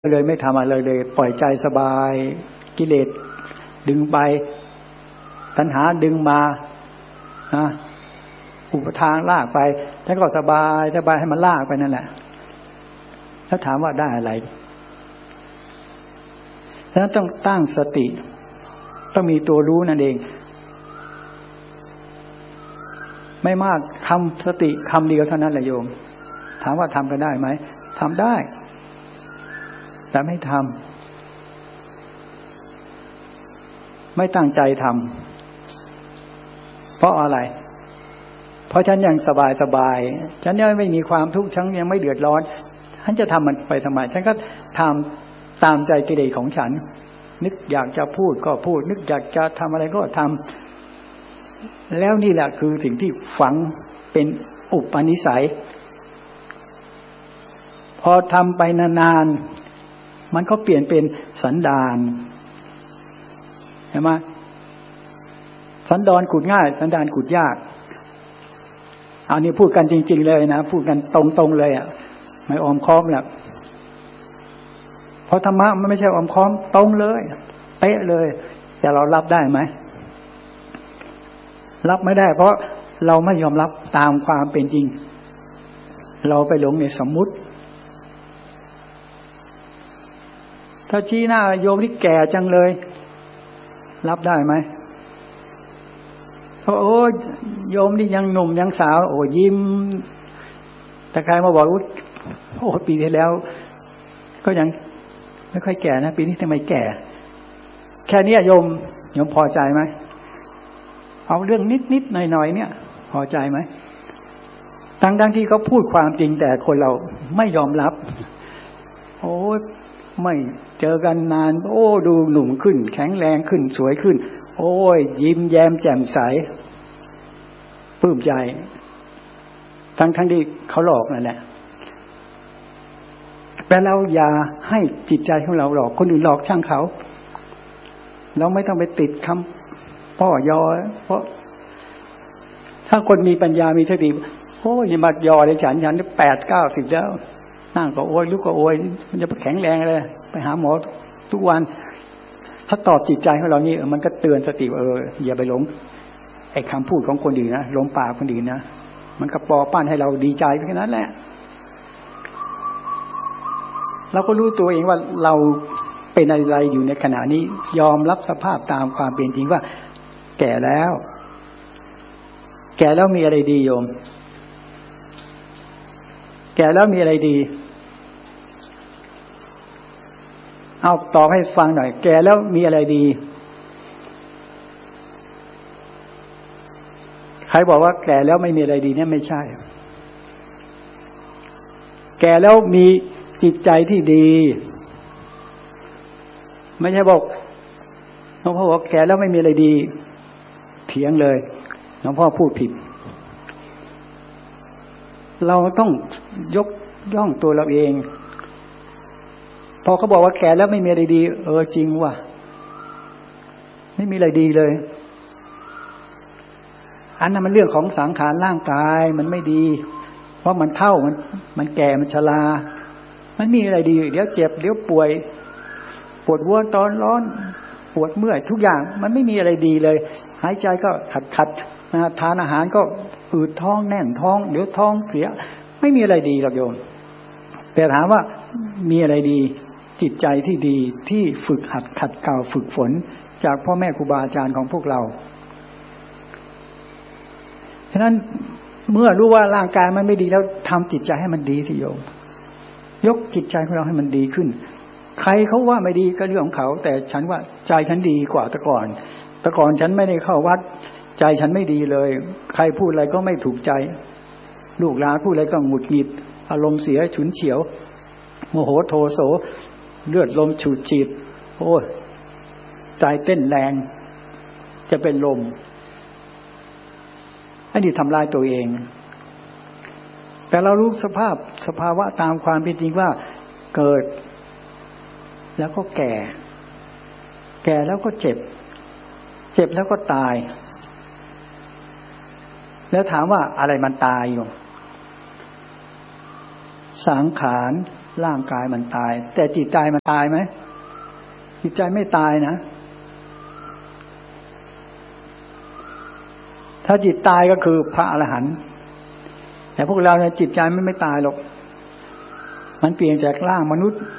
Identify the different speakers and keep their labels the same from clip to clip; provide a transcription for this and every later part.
Speaker 1: เลยไม่ทำอะไรเลยปล่อยใจสบายกิเลสดึงไปตัณหาดึงมาอุปทานลากไปฉันก็สบายให้มันลากไปนั่นแหละแล้วถามว่าได้อะไรฉะนั้นต้องตั้งสติต้องมีตัวรู้นั่นเองไม่มากคำสติคำเดียวเท่านั้นแหละโยมถามว่าทำกันได้ไหมทำได้แต่ไม่ทำไม่ตั้งใจทำเพราะอะไรเพราะฉันยังสบายฉันยังไม่มีความทุกข์ฉันยังไม่เดือดร้อนฉันจะทำมันไปทำไมฉันก็ทำตามใจกิเลสของฉันนึกอยากจะพูดก็พูดนึกอยากจะทำอะไรก็ทำแล้วนี่แหละคือสิ่งที่ฝังเป็นอุปนิสัยพอทำไปนานๆมันก็เปลี่ยนเป็นสันดานเห็นไหมสันดานขุดง่ายสันดานขุดยากอันนี้พูดกันจริงๆเลยนะพูดกันตรงๆเลยอ่ะไม่ออมค้อมแหละเพราะธรรมะมันไม่ใช่ออมค้อมตรงเลยเป๊ะเลยแต่เรารับได้ไหมรับไม่ได้เพราะเราไม่ยอมรับตามความเป็นจริงเราไปหลงในสมมุติถ้าชี้หน้าโยมที่แก่จังเลยรับได้ไหมเพราะโอ้โยมนี่ยังหนุ่มยังสาวโอ้ยิ้มแต่ใครมาบอกว่าโอ้ปีที่แล้วก็ยังไม่ค่อยแก่นะปีนี้ทำไมแก่แค่นี้โยมพอใจไหมเอาเรื่องนิดๆหน่อยๆเนี่ยพอใจไหมทั้งที่เขาพูดความจริงแต่คนเราไม่ยอมรับโอ้ไม่เจอกันนานโอ้ดูหนุ่มขึ้นแข็งแรงขึ้นสวยขึ้นโอ้ยยิ้มแย้มแจ่มใสปลื้มใจทั้งที่เขาหลอกนั่นแหละแต่เราอย่าให้จิตใจของเราหลอกคนอื่นหลอกช่างเขาเราไม่ต้องไปติดคำพ่อยอเพราะถ้าคนมีปัญญามีสติโอ้ยมายอเลยฉัน8-90แล้วนั่งก็โอยลุกก็โอยมันจะแข็งแรงเลยไปหาหมอทุกวันถ้าตอบจิตใจของเรานี่มันก็เตือนสติอย่าไปหลงไอ้คำพูดของคนอื่นนะหลงปากคนอื่นนะมันก็ปลอปั้นให้เราดีใจแค่นั้นแหละเราก็รู้ตัวเองว่าเราเป็นอะไรอยู่ในขณะนี้ยอมรับสภาพตามความเป็นจริงว่าแก่แล้วมีอะไรดีโยมแก่แล้วมีอะไรดีเอาตอบให้ฟังหน่อยแก่แล้วมีอะไรดีใครบอกว่าแก่แล้วไม่มีอะไรดีเนี่ยไม่ใช่แก่แล้วมีจิตใจที่ดีไม่ใช่บอกหลวงพ่อบอกแก่แล้วไม่มีอะไรดีเถียงเลยหลวงพ่อพูดผิดเราต้องยกย่องตัวเราเองพอเขาบอกว่าแก่แล้วไม่มีอะไรดีจริงว่ะไม่มีอะไรดีเลยอันนั้นมันเรื่องของสังขารร่างกายมันไม่ดีเพราะมันเฒ่ามันแก่มันชรามันมีอะไรดีเดี๋ยวเจ็บเดี๋ยวป่วยปวดหัวตอนร้อนปวดเมื่อยทุกอย่างมันไม่มีอะไรดีเลยหายใจก็ขัดทานอาหารก็อืดท้องแน่นท้องเดี๋ยวท้องเสียไม่มีอะไรดีหรอกโยมแต่ถามว่ามีอะไรดีจิตใจที่ดีที่ฝึกหัดขัดเกลาฝึกฝนจากพ่อแม่ครูบาอาจารย์ของพวกเราฉะนั้นเมื่อรู้ว่าร่างกายมันไม่ดีแล้วทำจิตใจให้มันดีสิโยมยกจิตใจของเราให้มันดีขึ้นใครเขาว่าไม่ดีก็เรื่องของเขาแต่ฉันว่าใจฉันดีกว่าแต่ก่อนฉันไม่ได้เข้าวัดใจฉันไม่ดีเลยใครพูดอะไรก็ไม่ถูกใจลูกหลานพูดอะไรก็หงุดหงิดอารมณ์เสียฉุนเฉียวโมโหโทโสเลือดลมฉูดฉีดโอ้ยใจเต้นแรงจะเป็นลมอันนี้ทำลายตัวเองแต่เรารู้สภาวะตามความเป็นจริงว่าเกิดแล้วก็แก่แล้วก็เจ็บแล้วก็ตายแล้วถามว่าอะไรมันตายอยู่สังขารร่างกายมันตายแต่จิตใจมันตายไหมจิตใจไม่ตายนะถ้าจิตตายก็คือพระอรหันต์แต่พวกเราเนี่ยจิตใจไม่ตายหรอกมันเปลี่ยนจากร่างมนุษย์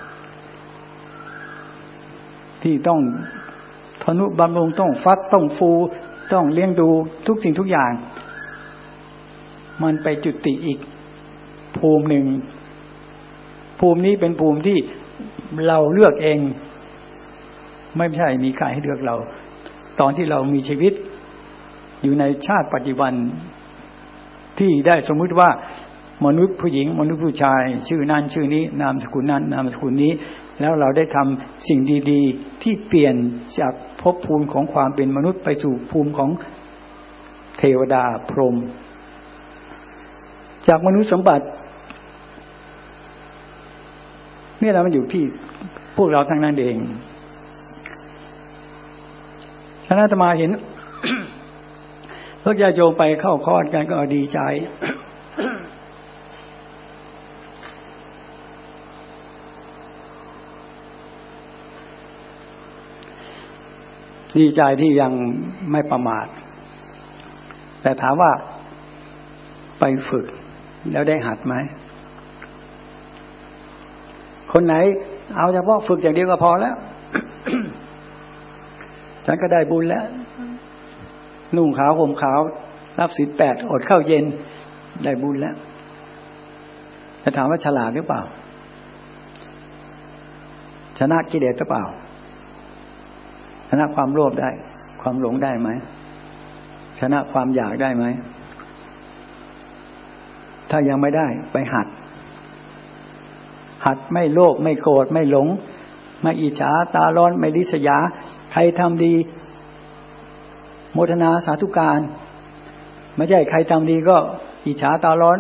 Speaker 1: ที่ต้องทนุบำรุงต้องฟัดต้องฟูต้องเลี้ยงดูทุกสิ่งทุกอย่างมันไปจุติอีกภูมิหนึ่งภูมินี้เป็นภูมิที่เราเลือกเองไม่ใช่มีใครให้เลือกเราตอนที่เรามีชีวิตอยู่ในชาติปัจจุบันที่ได้สมมุติว่ามนุษย์ผู้หญิงมนุษย์ผู้ชายชื่อนั้นชื่อนี้นามสกุลนั้นนามสกุลนี้แล้วเราได้ทำสิ่งดีๆที่เปลี่ยนจากภพภูมิของความเป็นมนุษย์ไปสู่ภูมิของเทวดาพรหมจากมนุษย์สมบัติเนี่ยเรามันอยู่ที่พวกเราทั้งนั้นเองฉะนั้นอาตมาเห็น พวกญาติโยมไปเข้าคอร์สกันก็ดีใจ ดีใจที่ยังไม่ประมาทแต่ถามว่าไปฝึกแล้วได้หัดไหมคนไหนเอาเฉพาะฝึกอย่างเดียวก็พอแล้ว ฉันก็ได้บุญแล้วนุ่งขาวห่มขาวรับศีล 8อดข้าวเย็นได้บุญแล้วจะถามว่าฉลาดหรือเปล่าชนะกิเลสหรือเปล่าชนะความโลภได้ความหลงได้ไหมชนะความอยากได้ไหมถ้ายังไม่ได้ไปหัดไม่โลภไม่โกรธไม่หลงไม่อิจฉาตาร้อนไม่ริษยาใครทำดีโมทนาสาธุการไม่ใช่ใครทำดีก็อิจฉาตาร้อน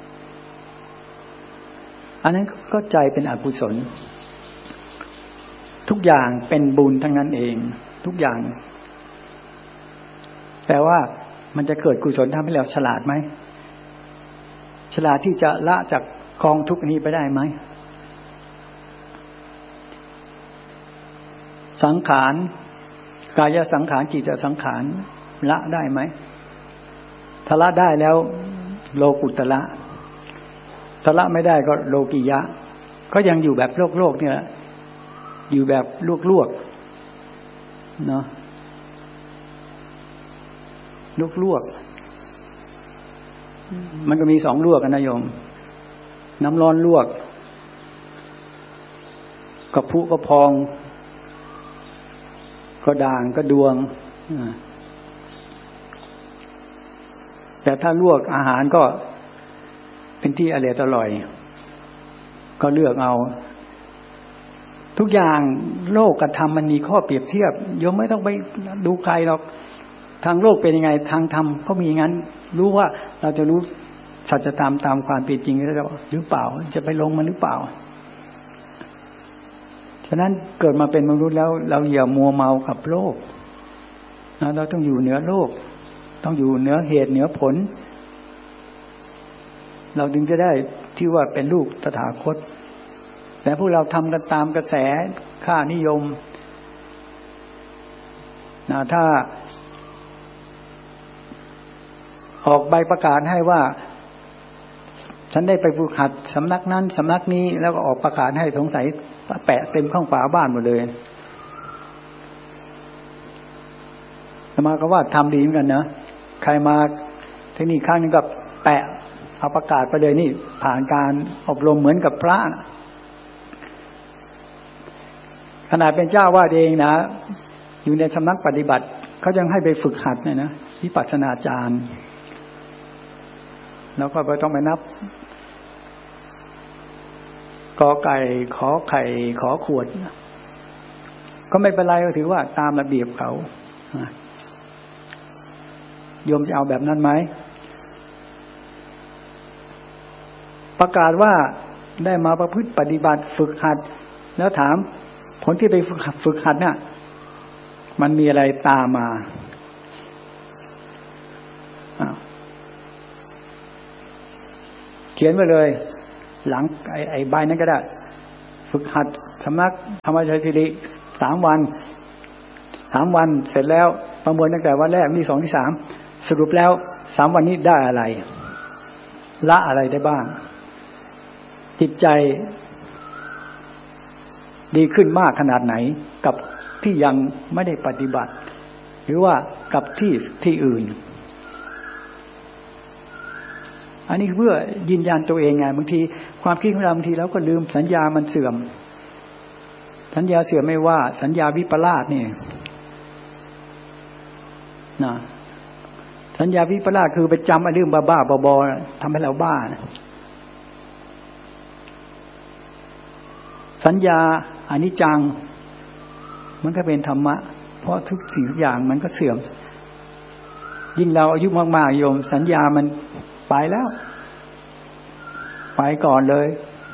Speaker 1: อันนั้นก็ใจเป็นอกุศลทุกอย่างเป็นบุญทั้งนั้นเองทุกอย่างแต่ว่ามันจะเกิดกุศลทำให้เราฉลาดไหมฉลาดที่จะละจากกองทุกข์นี้ไปได้ไหมสังขารกายสังขารจิตสังขารละได้ไหมถ้าละได้แล้วโลกุตระถ้าละไม่ได้ก็โลกิยะก็ยังอยู่แบบโลกนี่แหละอยู่แบบลวกเนาะลวกมันก็มี2ลวกกันนะโยมน้ำร้อนลวกกระพุกระพองก็ด่างก็ดวงแต่ถ้าลวกอาหารก็เป็นที่อร่อยก็เลือกเอาทุกอย่างโลกกับธรรมมันมีข้อเปรียบเทียบโยมไม่ต้องไปดูใครหรอกทางโลกเป็นยังไงทางธรรมก็มีอย่างนั้นรู้ว่าเราจะรู้สัจธรรมตามความเป็นจริงหรือเปล่าจะไปลงมันหรือเปล่าฉะนั้นเกิดมาเป็นมนุษย์แล้วเราอย่ามัวเมากับโลกนะเราต้องอยู่เหนือโลกต้องอยู่เหนือเหตุเหนือผลเราจึงจะได้ที่ว่าเป็นลูกตถาคตแต่พวกเราทำกันตามกระแสค่านิยมนะถ้าออกใบประกาศให้ว่าฉันได้ไปฝึกหัดสำนักนั้นสำนักนี้แล้วก็ออกประกาศให้สงสัยแปะเต็มข้างฝาบ้านหมดเลยมาก็ว่าทำดีเหมือนกันนะใครมาที่นี่ครั้งนึงก็แปะเอาประกาศไปเลยนี่ผ่านการอบรมเหมือนกับพระขนาดเป็นเจ้าวาดเองนะอยู่ในสำนักปฏิบัติเขายังให้ไปฝึกหัดเนี่ยนะวิปัสสนาจารย์แล้วก็ต้องไปนับกอไก่ขอไข่ขอขวดก็ไม่เป็นไรก็ถือว่าตามระเบียบเขาโยมจะเอาแบบนั้นไหมประกาศว่าได้มาประพฤติปฏิบัติฝึกหัดแล้วถามผลที่ไปฝึกหัดเนี่ยมันมีอะไรตามมาเขียนไว้เลยหลังไอ้ใบนั้นก็ได้ฝึกหัดสำนักธรรมชัยสิริ3 วันเสร็จแล้วประมวลตั้งแต่วันแรกที่2ที่3สรุปแล้ว3 วันนี้ได้อะไรละอะไรได้บ้างจิตใจดีขึ้นมากขนาดไหนกับที่ยังไม่ได้ปฏิบัติหรือว่ากับที่อื่นอันนี้เพื่อยืนยันตัวเองไงบางทีความคิดของเราบางทีเราก็ลืมสัญญามันเสื่อมสัญญาเสื่อมไม่ว่าสัญญาวิปลาสนี่นะสัญญาวิปลาสคือไปจำไอ้เรื่องบ้าๆบอๆทำให้เราบ้านะสัญญาอนิจจังมันก็เป็นธรรมะเพราะทุกสิ่งทุกอย่างมันก็เสื่อมยิ่งเราอายุมากๆโยมสัญญามันไปแล้วไปก่อนเลย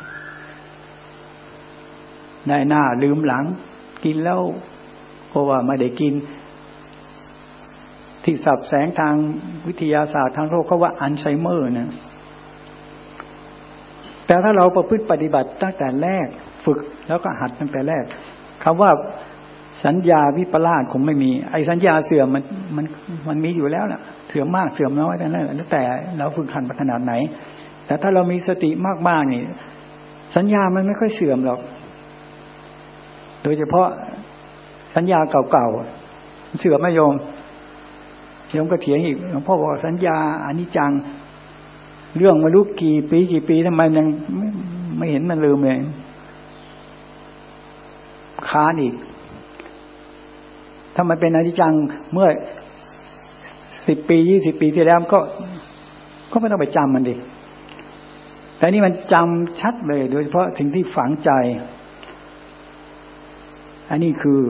Speaker 1: ได้หน้าลืมหลังกินแล้วเพราะว่าไม่ได้กินที่สับแสงทางวิทยาศาสตร์ทางโลกเขาว่าอัลไซเมอร์นะแต่ถ้าเราประพฤติปฏิบัติตั้งแต่แรกฝึกแล้วก็หัดตั้งแต่แรกคำว่าสัญญาวิปลาสคงไม่มีไอ้สัญญาเสื่อมมันมีอยู่แล้วนะเสื่อมมากเสื่อมน้อยแต่นั้นแล้วแต่เราฝึกหัดไปขนาดไหนแต่ถ้าเรามีสติมากๆนี่สัญญามันไม่ค่อยเสื่อมหรอกโดยเฉพาะสัญญาเก่าๆเสื่อมไม่โยมก็เถียงอีกหลวงพ่อบอกสัญญาอนิจจังเรื่องมารู้กี่ปีทำไมยังไม่เห็นมันลืมเลยค้านอีกถ้ามันเป็นอนิจจังเมื่อ10 ปี20 ปีที่แล้วก็ไม่ต้องไปจำมันดิแต่นี่มันจำชัดเลยโดยเฉพาะสิ่งที่ฝังใจอันนี้คือ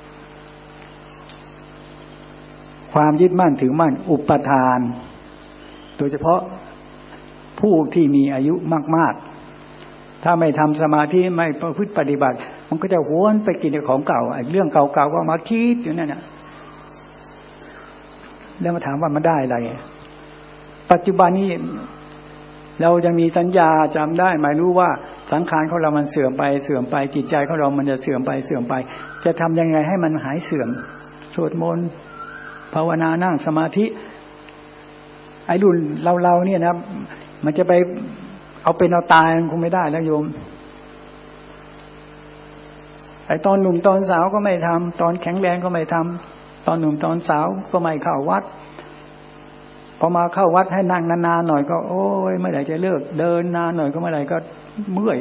Speaker 1: ความยึดมั่นถือมั่นอุปทานโดยเฉพาะผู้ที่มีอายุมากๆถ้าไม่ทำสมาธิไม่ประพฤติปฏิบัติมันก็จะหวนไปกินของเก่าไอ้เรื่องเก่าๆก็มาคิดอยู่นั่นน่ะแล้วมาถามว่ามันได้อะไรปัจจุบันนี้เราจะมีสัญญาจำได้หมายรู้ว่าสังขารของเรามันเสื่อมไปจิตใจของเรามันจะเสื่อมไปจะทำยังไงให้มันหายเสื่อมสวดมนต์ภาวนานั่งสมาธิไอ้รุ่นเราเนี่ยนะมันจะไปเอาเป็นเอาตายคงไม่ได้แล้วโยมไอ้ตอนหนุ่มตอนสาวก็ไม่ทำตอนแข็งแรงก็ไม่ทำตอนหนุ่มตอนสาวก็ไม่เข้าวัดพอมาเข้าวัดให้นั่งนานๆหน่อยก็โอ้ยเมื่อไหร่จะเลิกเดินนานหน่อยก็เมื่อไหร่ก็เมื่อย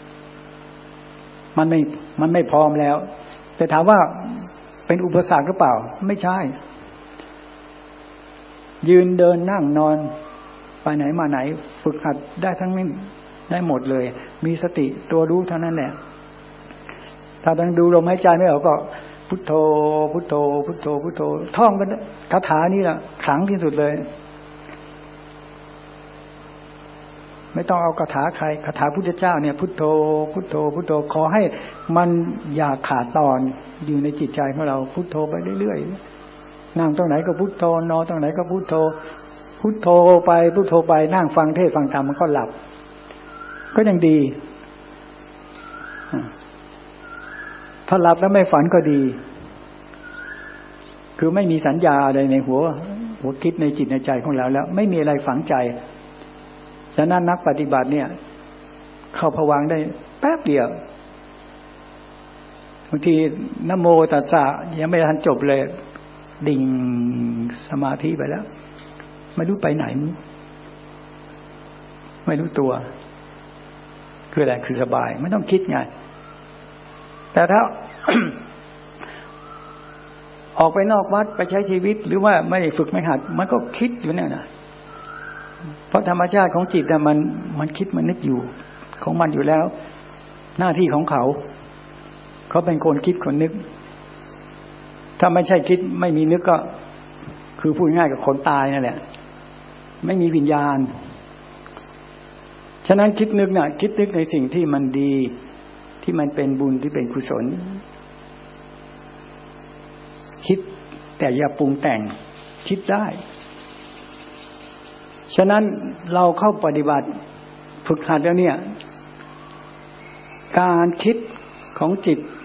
Speaker 1: มันไม่พร้อมแล้วแต่ถามว่าเป็นอุปสรรคหรือเปล่าไม่ใช่ยืนเดินนั่งนอนไปไหนมาไหนฝึกหัดได้ทั้งนี้ได้หมดเลยมีสติตัวรู้เท่านั้นแหละถ้าต้องดูลมหายใจไม่ออกก็พุทโธพุทโธพุทโธพุทโธท่องกันคาถานี้แหละขลังที่สุดเลยไม่ต้องเอาคาถาใครคาถาพุทธเจ้าเนี่ยพุทโธพุทโธพุทโธขอให้มันอย่าขาดตอนอยู่ในจิตใจของเราพุทโธไปเรื่อยๆนั่งตรงไหนก็พุทโธนอนตรงไหนก็พุทโธพุทโธไปพุทโธไปนั่งฟังเทศน์ฟังธรรมมันก็หลับก็ยังดีถ้าหลับแล้วไม่ฝันก็ดีคือไม่มีสัญญาอะไรในหัวคิดในจิตในใจของเราแล้วไม่มีอะไรฝังใจฉะนั้นนักปฏิบัติเนี่ยเข้าภวังค์ได้แป๊บเดียวบางทีนะโมตัสสะยังไม่ทันจบเลยดิ่งสมาธิไปแล้วไม่รู้ไปไหนไม่รู้ตัวคืออะไรคือสบายไม่ต้องคิดไงแต่ถ้า ออกไปนอกวัดไปใช้ชีวิตหรือว่าไม่ได้ฝึกไม่หัดมันก็คิดอยู่เนี่ยนะเพราะธรรมชาติของจิตน่ะมันคิดมันนึกอยู่ของมันอยู่แล้วหน้าที่ของเขาเป็นคนคิดคนนึกถ้าไม่ใช่คิดไม่มีนึกก็คือพูดง่ายกับคนตายนั่นแหละไม่มีวิญญาณฉะนั้นคิดนึกน่ะคิดนึกในสิ่งที่มันดีที่มันเป็นบุญที่เป็นกุศลคิดแต่อย่าปรุงแต่งคิดได้ฉะนั้นเราเข้าปฏิบัติฝึกหัดแล้วเนี่ยการคิดของจิต